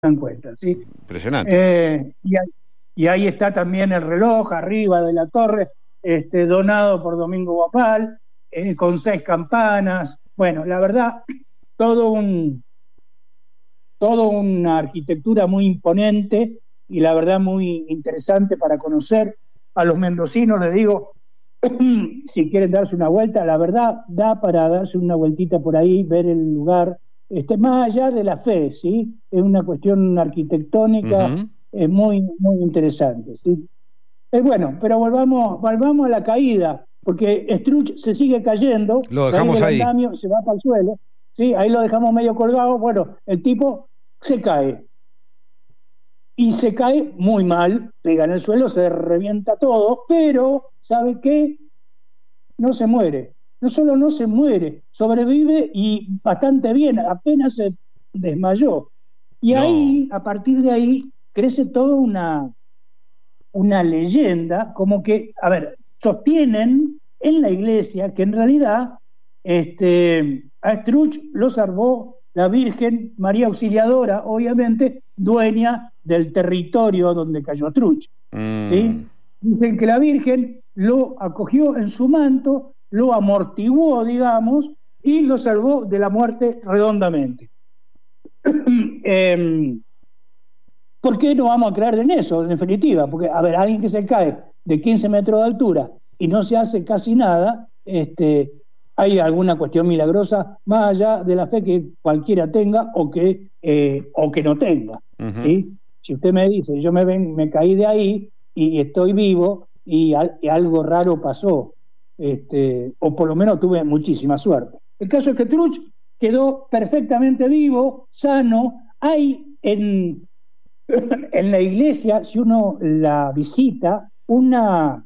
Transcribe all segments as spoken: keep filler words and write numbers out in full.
en cuenta, ¿sí? Impresionante. Eh, y, ahí, y ahí está también el reloj arriba de la torre, este, donado por Domingo Guapal, eh, con seis campanas. Bueno, la verdad, todo un, todo una arquitectura muy imponente y la verdad muy interesante para conocer. A los mendocinos les digo, si quieren darse una vuelta, la verdad da para darse una vueltita por ahí, ver el lugar, este, más allá de la fe, ¿sí? Es una cuestión arquitectónica, Uh-huh. es muy, muy interesante, ¿sí? Eh, bueno, pero volvamos, volvamos a la caída, porque Struch se sigue cayendo, Lo de ahí dejamos del ahí. andamio se va para el suelo, ¿sí? Ahí lo dejamos medio colgado. Bueno, el tipo se cae, y se cae muy mal, pega en el suelo, se revienta todo, pero, ¿sabe qué? No se muere. No solo no se muere, sobrevive y bastante bien, apenas se desmayó. Y No. ahí, a partir de ahí, crece toda una, una leyenda, como que, a ver, sostienen en la iglesia que en realidad este, a Struch lo salvó la Virgen María Auxiliadora, obviamente dueña del territorio donde cayó Struch, Mm. ¿sí? Dicen que la Virgen lo acogió en su manto, lo amortiguó, digamos, y lo salvó de la muerte redondamente. eh, ¿Por qué no vamos a creer en eso, en definitiva? Porque, a ver, alguien que se cae de quince metros de altura y no se hace casi nada, este, hay alguna cuestión milagrosa más allá de la fe que cualquiera tenga o que, eh, o que no tenga, Uh-huh. ¿sí? Si usted me dice, yo me, ven, me caí de ahí y estoy vivo y, al, y algo raro pasó, este, o por lo menos tuve muchísima suerte. El caso es que Struch quedó perfectamente vivo, sano. Hay en en la iglesia, si uno la visita, una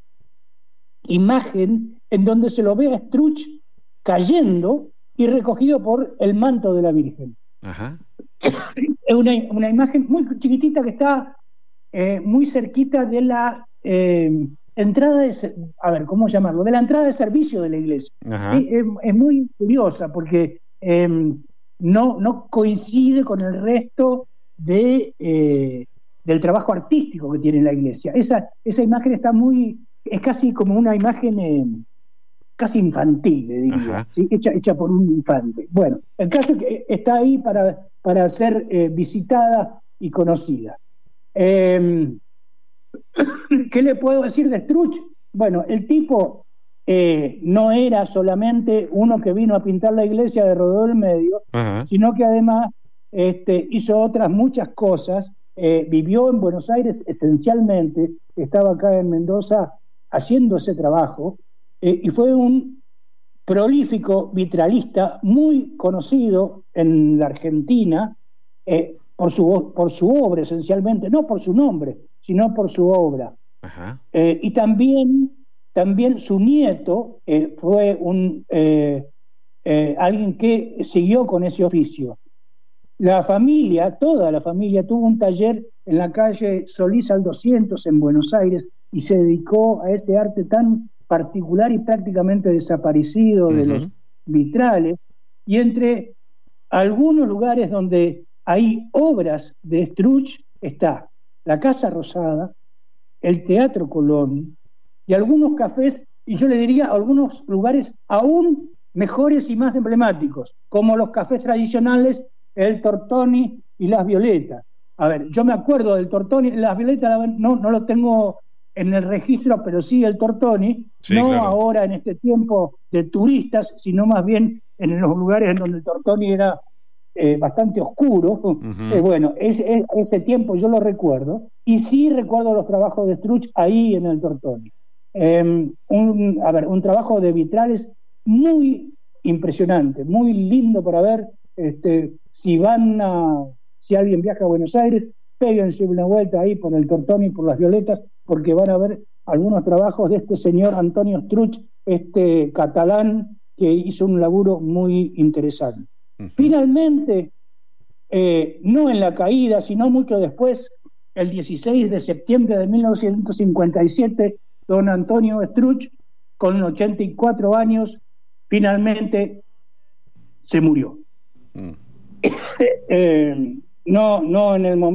imagen en donde se lo ve a Struch cayendo y recogido por el manto de la Virgen. Ajá. Es una, una imagen muy chiquitita que está eh, muy cerquita de la eh, entrada de, a ver, ¿cómo llamarlo? De la entrada de servicio de la iglesia. Ajá. ¿Sí? Es, es muy curiosa porque eh, no, no coincide con el resto de, eh, del trabajo artístico que tiene la iglesia. Esa, esa imagen está muy, es casi como una imagen eh, casi infantil, le diría, ¿sí? hecha, hecha por un infante. Bueno, el caso es que está ahí para, para ser eh, visitada y conocida. Eh, ¿Qué le puedo decir de Struch? Bueno, el tipo eh, no era solamente uno que vino a pintar la iglesia de Rodó del Medio, Ajá. sino que además este, hizo otras muchas cosas. Eh, vivió en Buenos Aires esencialmente, estaba acá en Mendoza haciendo ese trabajo, eh, y fue un prolífico vitralista muy conocido en la Argentina, eh, por, su, por su obra esencialmente, no por su nombre, sino por su obra. Ajá. Eh, y también, también su nieto eh, fue un, eh, eh, alguien que siguió con ese oficio. La familia, toda la familia, tuvo un taller en la calle Solís al doscientos en Buenos Aires y se dedicó a ese arte tan particular y prácticamente desaparecido de Uh-huh. los vitrales. Y entre algunos lugares donde hay obras de Struch está la Casa Rosada, el Teatro Colón y algunos cafés, y yo le diría algunos lugares aún mejores y más emblemáticos, como los cafés tradicionales, el Tortoni y las Violetas. A ver, yo me acuerdo del Tortoni, las Violetas no, no lo tengo en el registro, pero sí el Tortoni, Sí, no claro. ahora en este tiempo de turistas, sino más bien en los lugares en donde el Tortoni era eh, bastante oscuro. Uh-huh. Eh, bueno, ese, ese tiempo yo lo recuerdo, y sí recuerdo los trabajos de Struch ahí en el Tortoni. Eh, un, a ver, un trabajo de vitrales muy impresionante, muy lindo para ver. Este, si van a, si alguien viaja a Buenos Aires, péguense una vuelta ahí por el Tortoni y por las Violetas, porque van a ver algunos trabajos de este señor Antonio Struch, este catalán que hizo un laburo muy interesante. Uh-huh. Finalmente, eh, no en la caída, sino mucho después, el dieciséis de septiembre de mil novecientos cincuenta y siete, don Antonio Struch, con ochenta y cuatro años, finalmente se murió. Mm. eh, no, no en el momento